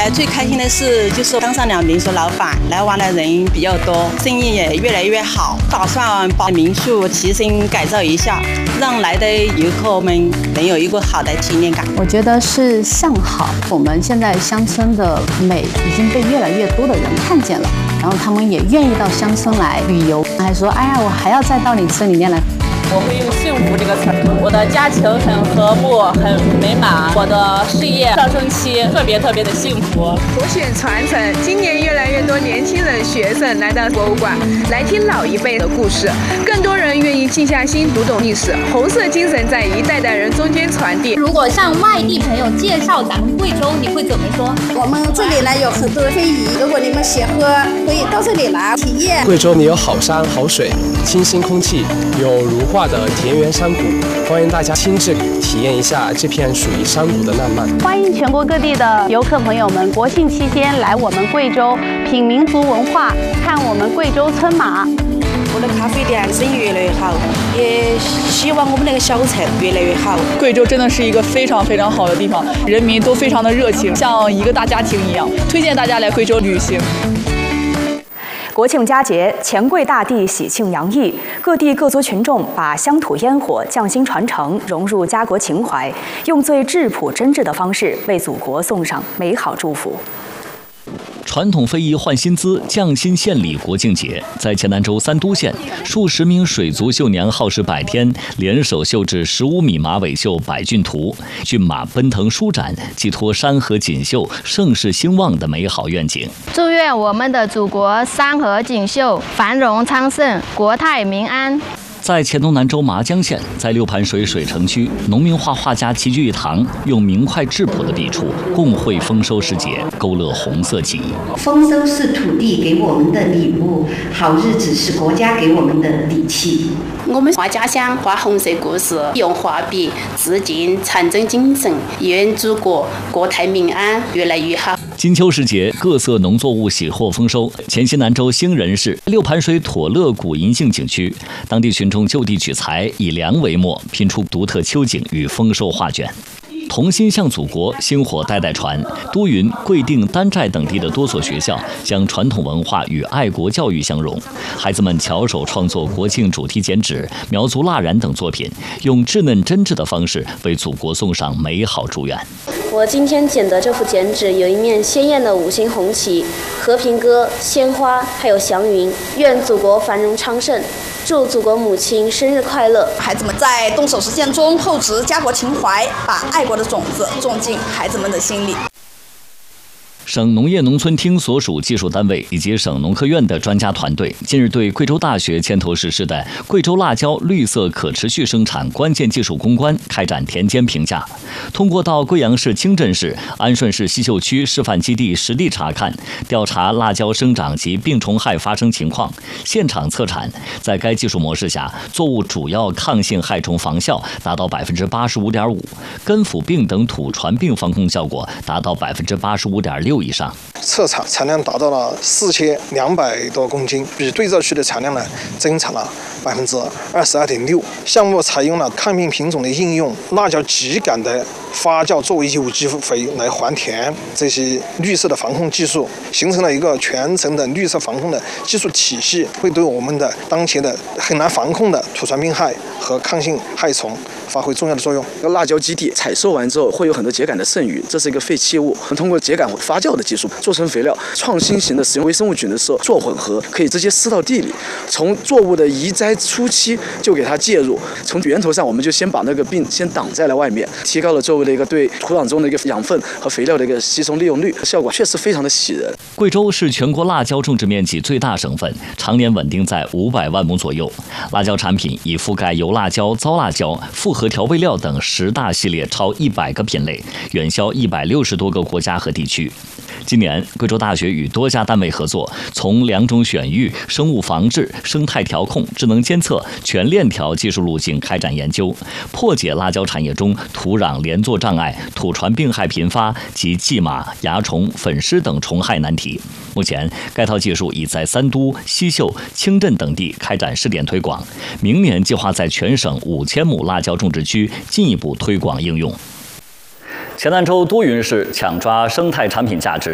来最开心的是，就是当上了民宿老板，来玩的人比较多，生意也越来越好。打算把民宿提升改造一下，让来的游客们能有一个好的体验感。 我觉得是向好，我们现在乡村的美已经被越来越多的人看见了，然后他们也愿意到乡村来旅游，还说哎呀，我还要再到你村里面来。 我会用幸福这个词儿，我的家庭很和睦，很美满，我的事业上升期特别的幸福。 国选传承，今年越来越多年轻人、学生来到博物馆，来听老一辈的故事，更多人愿意静下心读懂历史，红色精神在一代代人中间传递。 如果向外地朋友介绍咱们贵州，你会怎么说？ 我们这里呢有很多非遗，如果你们喜欢，可以到这里来体验。 贵州你有好山好水，清新空气，有如画的田园山谷，欢迎大家亲自体验一下这片属于山谷的浪漫。 欢迎全国各地的游客朋友们，国庆期间来我们贵州品民族文化，看我们贵州村马。 我的咖啡店生意越来越好，也希望我们那个小城越来越好。 贵州真的是一个非常好的地方，人民都非常的热情，像一个大家庭一样，推荐大家来贵州旅行。 国庆佳节，钱柜大地喜庆洋溢，各地各族群众把乡土烟火匠心传承，融入家国情怀，用最质朴真挚的方式为祖国送上美好祝福。 传统非遗换新姿，匠心献礼国庆节，在黔南州三都县，数十名水族绣娘耗时100天，联手绣制15米马尾绣百骏图，骏马奔腾舒展，寄托山河锦绣、盛世兴旺的美好愿景。 祝愿我们的祖国山河锦绣、繁荣昌盛、国泰民安。 在黔东南州麻江县，在六盘水水城区，农民画画家齐聚一堂，用明快质朴的笔触，共绘丰收时节，勾勒红色记忆。 丰收是土地给我们的礼物，好日子是国家给我们的礼器。 我们画家乡，画红色故事，用画笔致敬长征精神，愿祖国国泰民安，越来越好。 金秋时节，各色农作物喜获丰收。黔西南州兴仁市六盘水妥乐古银杏景区，当地群众就地取材，以梁为墨，拼出独特秋景与丰收画卷。同心向祖国，薪火代代传。都匀、贵定、丹寨等地的多所学校将传统文化与爱国教育相融，孩子们巧手创作国庆主题剪纸、苗族蜡染等作品，用稚嫩真挚的方式为祖国送上美好祝愿。 我今天剪的这幅剪纸有一面鲜艳的5星红旗、和平鸽、鲜花，还有祥云。愿祖国繁荣昌盛，祝祖国母亲生日快乐！ 孩子们在动手实践中厚植家国情怀，把爱国的种子种进孩子们的心里。 省农业农村厅所属技术单位以及省农科院的专家团队近日对贵州大学牵头实施的贵州辣椒绿色可持续生产关键技术攻关开展田间评价。通过到贵阳市清镇市、安顺市西秀区示范基地实地查看，调查辣椒生长及病虫害发生情况，现场测产，在该技术模式下，作物主要抗性害虫防效达到85.5%，根腐病等土传病防控效果达到85.6%以上。 测产产量达到了4200多公斤，比对照区的产量呢增长了22.6%。项目采用了抗病品种的应用、辣椒秸秆的发酵作为有机肥来还田，这些绿色的防控技术，形成了一个全程的绿色防控的技术体系，会对我们的当前的很难防控的土传病害和抗性害虫发挥重要的作用。 辣椒基地采收完之后会有很多秸秆的剩余，这是一个废弃物，我们通过秸秆发酵的技术做成肥料，创新型的使用微生物菌的时候做混合，可以直接施到地里，从作物的移栽初期就给它介入，从源头上我们就先把那个病先挡在了外面，提高了作物的一个对土壤中的一个养分和肥料的一个吸收利用率，效果确实非常的喜人。 贵州是全国辣椒种植面积最大省份，常年稳定在500万亩左右。辣椒产品已覆盖油辣椒、糟辣椒、复合调味料等10大系列超100个品类，远销160多个国家和地区。今年，贵州大学与多家单位合作，从2种选育、生物防治、生态调控、智能监测、全链条技术路径开展研究，破解辣椒产业中土壤连作障碍、土传病害频发及蓟马、蚜虫、粉虱等虫害难题。目前，该套技术已在三都、西秀、清镇等地开展试点推广，明年计划在全省5000亩辣椒种植区进一步推广应用。黔南州都匀市抢抓生态产品价值，